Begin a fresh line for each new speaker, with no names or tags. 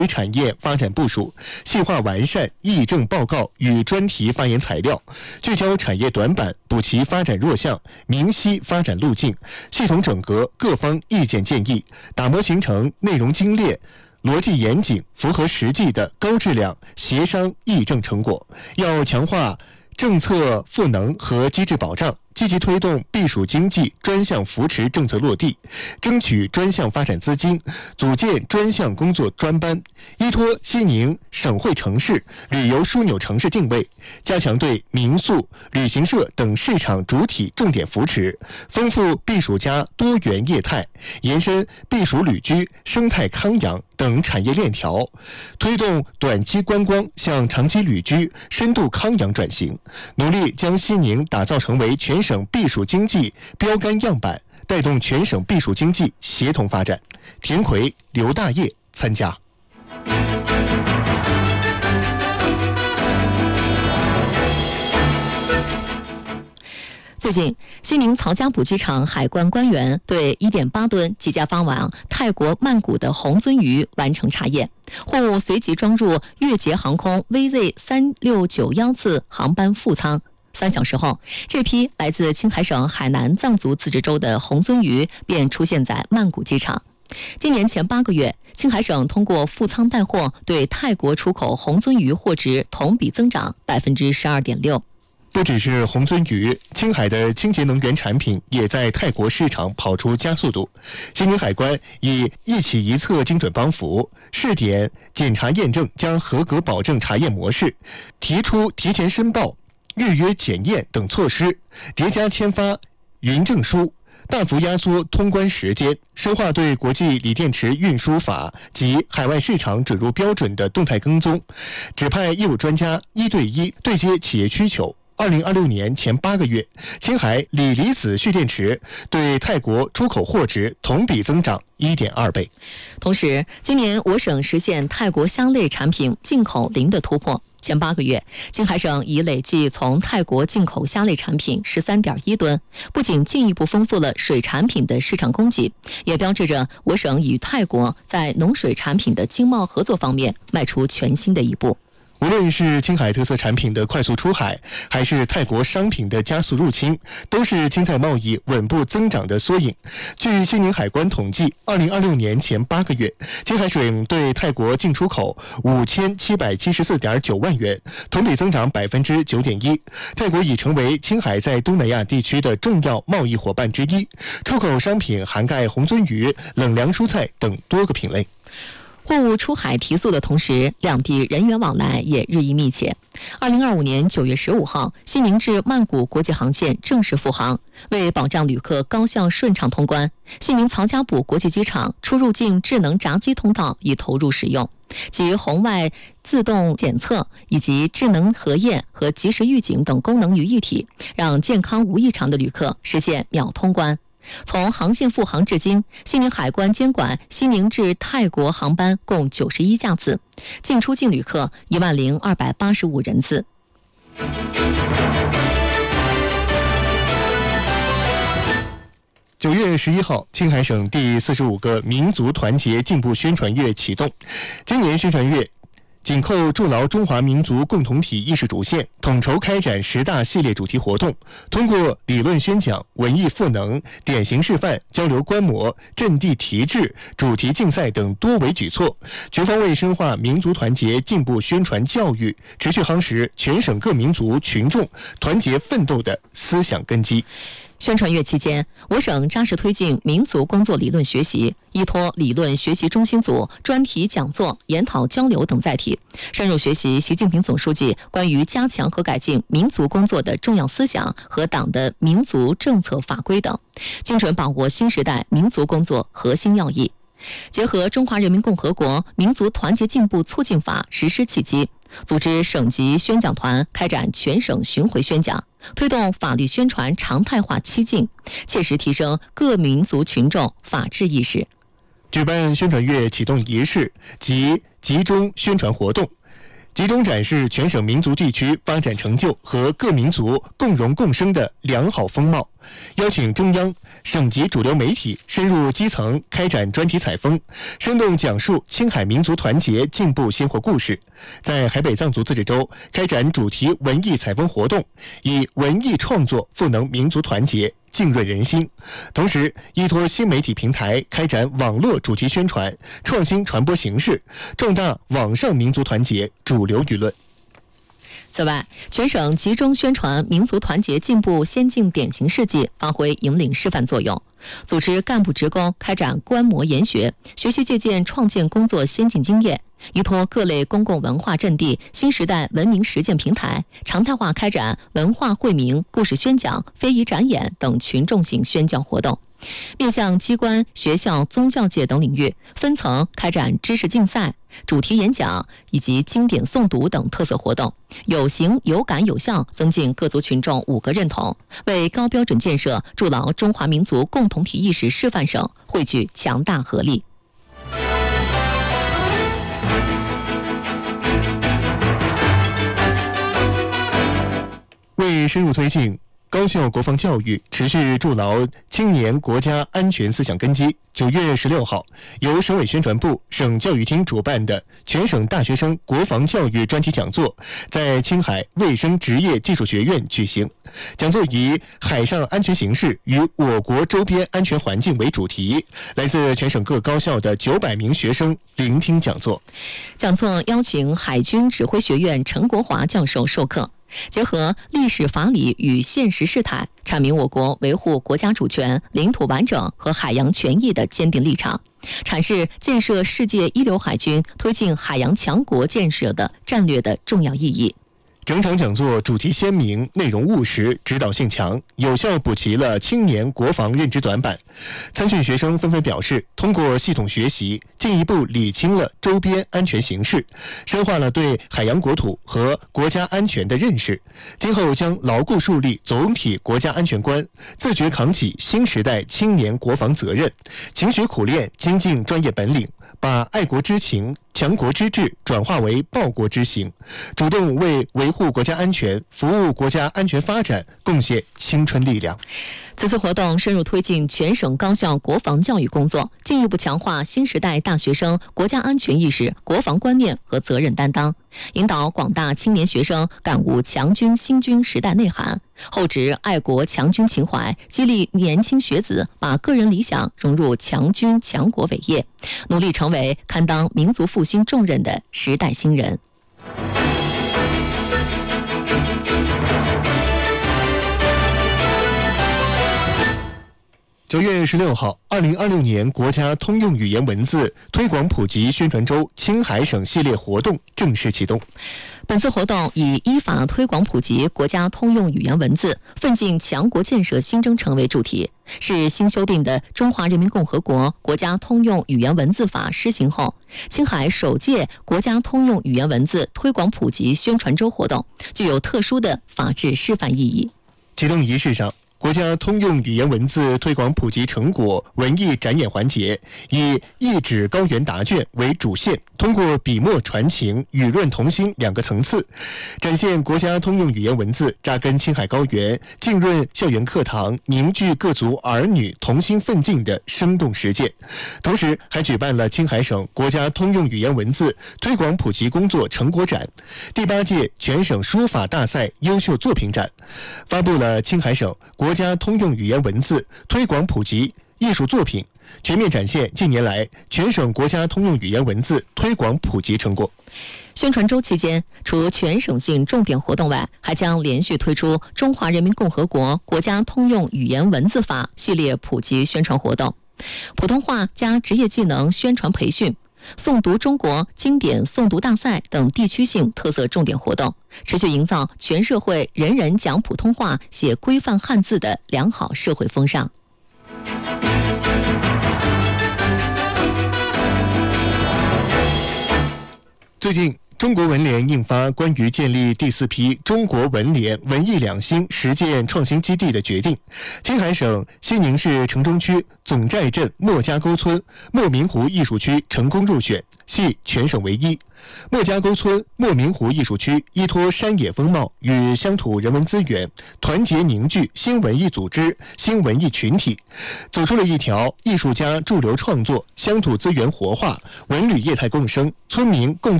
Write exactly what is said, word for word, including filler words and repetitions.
产业发展部署，细化完善议政报告与专题发言材料，聚焦产业短板，补齐发展弱项，明晰发展路径，系统整合各方意见建议，打磨形成内容精炼、逻辑严谨、符合实际的高质量协商议政成果。要强化政策赋能和机制保障，积极推动避暑经济专项扶持政策落地，争取专项发展资金，组建专项工作专班，依托西宁省会城市旅游枢纽城市定位，加强对民宿、旅行社等市场主体重点扶持，丰富避暑家多元业态，延伸避暑旅居、生态康养等产业链条，推动短期观光向长期旅居、深度康养转型，努力将西宁打造成为全省避暑经济标杆样板，带动全省避暑经济协同发展。田奎、刘大业参加。
最近，西宁曹家堡机场海关官员对 一点八吨几架发往泰国曼谷的红鳟鱼完成查验，货物随即装入越捷航空 V Z 三六九一次航班副舱。三小时后，这批来自青海省海南藏族自治州的红鳟鱼便出现在曼谷机场。今年前八个月，青海省通过副舱带货对泰国出口红鳟鱼货值同比增长 百分之十二点六。
不只是红鳟鱼，青海的清洁能源产品也在泰国市场跑出加速度。西宁海关以一起一策精准帮扶、试点检查验证将合格保证查验模式，提出提前申报、预约检验等措施，叠加签发云证书，大幅压缩通关时间，深化对国际锂电池运输法及海外市场准入标准的动态跟踪，指派业务专家一对一对接企业需求。二零二六年前八个月，青海锂离子蓄电池对泰国出口货值同比增长 一点二倍。
同时，今年我省实现泰国虾类产品进口零的突破。前八个月，青海省已累计从泰国进口虾类产品 十三点一吨，不仅进一步丰富了水产品的市场供给，也标志着我省与泰国在农水产品的经贸合作方面迈出全新的一步。
无论是青海特色产品的快速出海，还是泰国商品的加速入侵，都是青泰贸易稳步增长的缩影。据西宁海关统计，二零二六年前八个月，青海省对泰国进出口五千七百七十四点九万元，同比增长 百分之九点一。泰国已成为青海在东南亚地区的重要贸易伙伴之一，出口商品涵盖红鳟鱼、冷凉蔬菜等多个品类。
货物出海提速的同时，两地人员往来也日益密切。二零二五年九月十五号，西宁至曼谷国际航线正式复航。为保障旅客高效顺畅通关，西宁曹家堡国际机场出入境智能闸机通道已投入使用，其红外自动检测以及智能核验和及时预警等功能于一体，让健康无异常的旅客实现秒通关。从航线复航至今，西宁海关监管西宁至泰国航班共九十一架次，进出境旅客一万零二百八十五人次。
九月十一号，青海省第四十五个民族团结进步宣传月启动。今年宣传月紧扣筑牢中华民族共同体意识主线，统筹开展十大系列主题活动，通过理论宣讲、文艺赋能、典型示范、交流观摩、阵地题制、主题竞赛等多维举措，全方位深化民族团结进步宣传教育，持续夯实全省各民族群众团结奋斗的思想根基。
宣传月期间，我省扎实推进民族工作理论学习，依托理论学习中心组、专题讲座、研讨交流等载体，深入学习习近平总书记关于加强和改进民族工作的重要思想和党的民族政策法规等，精准把握新时代民族工作核心要义。结合《中华人民共和国民族团结进步促进法》实施契机，组织省级宣讲团开展全省巡回宣讲，推动法律宣传常态化期进，切实提升各民族群众法治意识。
举办宣传月启动仪式及集中宣传活动， 集中展示全省民族地区发展成就和各民族共荣共生的良好风貌，邀请中央、省级主流媒体深入基层开展专题采风，生动讲述青海民族团结进步鲜活故事。在海北藏族自治州开展主题文艺采风活动，以文艺创作赋能民族团结，浸润人心。同时，依托新媒体平台开展网络主题宣传，创新传播形式，壮大网上民族团结主流舆论。
此外，全省集中宣传民族团结进步先进典型事迹，发挥引领示范作用。组织干部职工开展观摩研学，学习借鉴创建工作先进经验，依托各类公共文化阵地、新时代文明实践平台，常态化开展文化惠民、故事宣讲、非遗展演等群众性宣教活动。面向机关、学校、宗教界等领域，分层开展知识竞赛、主题演讲以及经典诵读等特色活动，有形、有感、有效，增进各族群众五个认同，为高标准建设筑牢中华民族共同体意识示范省汇聚强大合力。
为深入推进高校国防教育，持续筑牢青年国家安全思想根基，九月十六号，由省委宣传部、省教育厅主办的全省大学生国防教育专题讲座在青海卫生职业技术学院举行。讲座以海上安全形势与我国周边安全环境为主题，来自全省各高校的九百名学生聆听讲座。
讲座邀请海军指挥学院陈国华教授授课，结合历史法理与现实事态，阐明我国维护国家主权、领土完整和海洋权益的坚定立场，阐释建设世界一流海军、推进海洋强国建设的战略的重要意义。
整场讲座主题鲜明，内容务实，指导性强，有效补齐了青年国防认知短板。参训学生纷纷表示，通过系统学习，进一步理清了周边安全形势，深化了对海洋国土和国家安全的认识。今后将牢固树立总体国家安全观，自觉扛起新时代青年国防责任，勤学苦练，精进专业本领，把爱国之情、强国之志转化为报国之行，主动为维护国家安全、服务国家安全发展贡献青春力量。
此次活动深入推进全省高校国防教育工作，进一步强化新时代大学生国家安全意识、国防观念和责任担当，引导广大青年学生感悟强军新军时代内涵，厚植爱国强军情怀，激励年轻学子把个人理想融入强军强国伟业，努力成为堪当民族复兴重任的时代新人。
九月十六号，二零二六年国家通用语言文字推广普及宣传周青海省系列活动正式启动。
本次活动以依法推广普及国家通用语言文字，奋进强国建设新征程为主题，是新修订的《中华人民共和国国家通用语言文字法》施行后，青海首届国家通用语言文字推广普及宣传周活动，具有特殊的法治示范意义。
启动仪式上，国家通用语言文字推广普及成果文艺展演环节以一纸高原答卷为主线，通过笔墨传情、语润同心两个层次，展现国家通用语言文字扎根青海高原、浸润校园课堂、凝聚各族儿女同心奋进的生动实践。同时，还举办了青海省国家通用语言文字推广普及工作成果展、第八届全省书法大赛优秀作品展，发布了青海省国国家通用语言文字推广普及艺术作品，全面展现近年来全省国家通用语言文字推广普及成果。
宣传周期间，除全省性重点活动外，还将连续推出《中华人民共和国国家通用语言文字法》系列普及宣传活动，普通话加职业技能宣传培训、诵读中国经典诵读大赛等地区性特色重点活动，持续营造全社会人人讲普通话、写规范汉字的良好社会风尚。
最近， 中国文联印发关于建立第四批中国文联文艺两新实践创新基地的决定。青海省西宁市城中区总寨镇莫家沟村莫明湖艺术区成功入选，系全省唯一。莫家沟村莫明湖艺术区依托山野风貌与乡土人文资源，团结凝聚新文艺组织、新文艺群体，走出了一条艺术家驻留创作、乡土资源活化、文旅业态共生、村民共